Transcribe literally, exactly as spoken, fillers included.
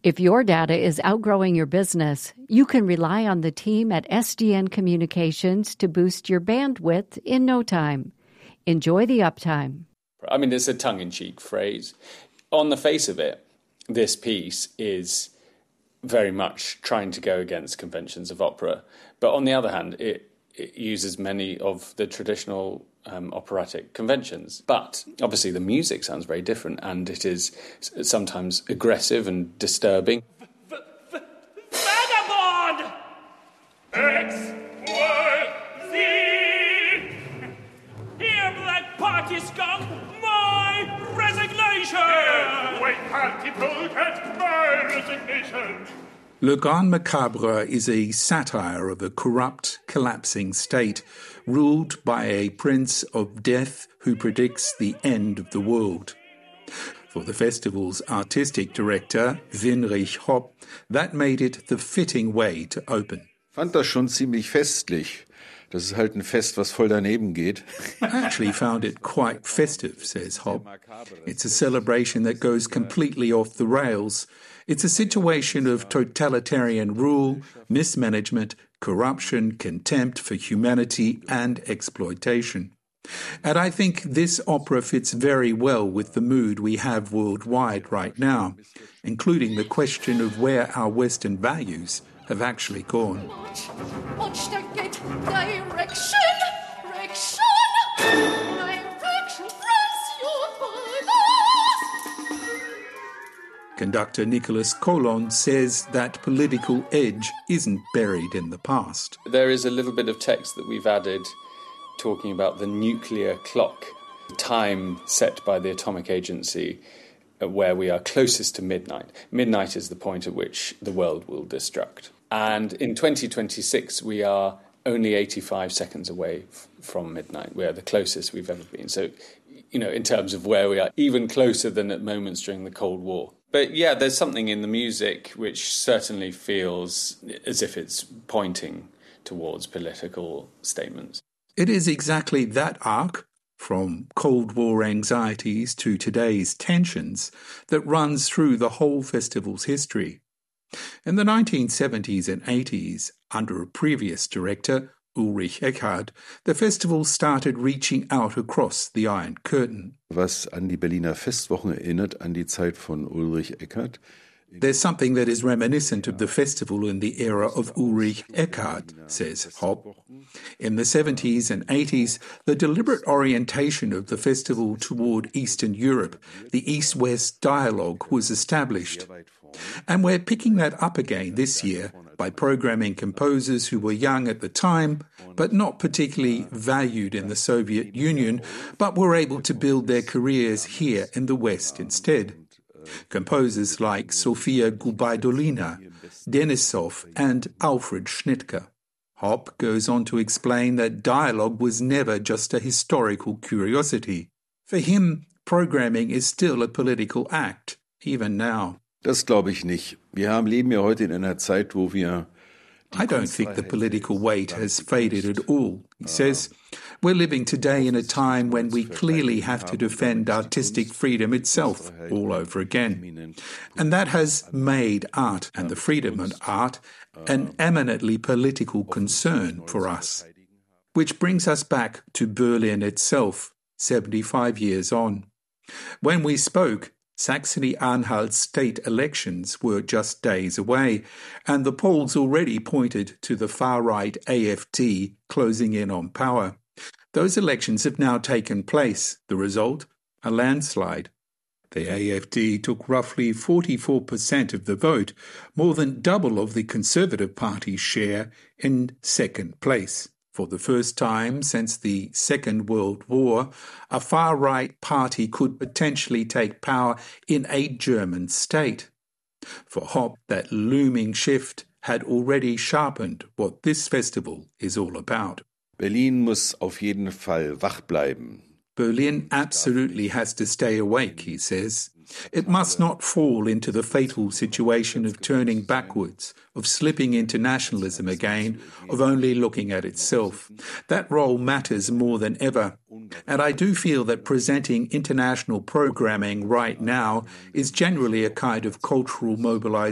If your data is outgrowing your business, you can rely on the team at S D N Communications to boost your bandwidth in no time. Enjoy the uptime. I mean, it's a tongue-in-cheek phrase. On the face of it, this piece is very much trying to go against conventions of opera. But on the other hand, it, it uses many of the traditional um, operatic conventions. But obviously the music sounds very different, and it is sometimes aggressive and disturbing. Vagabond! X, Y, Z! Here, black party skunk, my resignation! Yes, white party polecat, my resignation! Le Grand Macabre is a satire of a corrupt, collapsing state ruled by a prince of death who predicts the end of the world. For the festival's artistic director, Winrich Hopp, that made it the fitting way to open. Fand das schon ziemlich festlich. Das ist halt ein Fest, was voll daneben geht. I actually found it quite festive, says Hopp. It's a celebration that goes completely off the rails. It's a situation of totalitarian rule, mismanagement, corruption, contempt for humanity, and exploitation. And I think this opera fits very well with the mood we have worldwide right now, including the question of where our Western values have actually gone. Watch the gate, direction, direction, direction, Conductor Nicholas Colon says that political edge isn't buried in the past. There is a little bit of text that we've added talking about the nuclear clock, the time set by the Atomic Agency where we are closest to midnight. Midnight is the point at which the world will destruct. And in twenty twenty-six, we are only eighty-five seconds away f- from midnight. We are the closest we've ever been. So, you know, in terms of where we are, even closer than at moments during the Cold War. But yeah, there's something in the music which certainly feels as if it's pointing towards political statements. It is exactly that arc, from Cold War anxieties to today's tensions, that runs through the whole festival's history. In the nineteen seventies and eighties, under a previous director, Ulrich Eckhardt, the festival started reaching out across the Iron Curtain. Was an die Berliner Festwochen erinnert, an die Zeit von Ulrich Eckhardt. There's something that is reminiscent of the festival in the era of Ulrich Eckhardt, says Hopp. In the seventies and eighties, the deliberate orientation of the festival toward Eastern Europe, the East-West dialogue, was established. And we're picking that up again this year by programming composers who were young at the time, but not particularly valued in the Soviet Union, but were able to build their careers here in the West instead. Composers like Sofia Gubaidulina, Denisov, and Alfred Schnittke. Hopp goes on to explain that dialogue was never just a historical curiosity. For him, programming is still a political act, even now. Das glaube ich nicht. Wir haben leben ja heute in einer Zeit, wo wir I don't think the political weight has faded at all, he says. We're living today in a time when we clearly have to defend artistic freedom itself all over again. And that has made art and the freedom of art an eminently political concern for us. Which brings us back to Berlin itself, seventy-five years on. When we spoke, Saxony-Anhalt's state elections were just days away, and the polls already pointed to the far-right A F D closing in on power. Those elections have now taken place. The result? A landslide. The A F D took roughly forty-four percent of the vote, more than double of the Conservative Party's share, in second place. For the first time since the Second World War, a far-right party could potentially take power in a German state. For Hopp, that looming shift had already sharpened what this festival is all about. Berlin muss auf jeden Fall wach bleiben. Berlin absolutely has to stay awake, he says. It must not fall into the fatal situation of turning backwards, of slipping into nationalism again, of only looking at itself. That role matters more than ever. And I do feel that presenting international programming right now is generally a kind of cultural mobilization.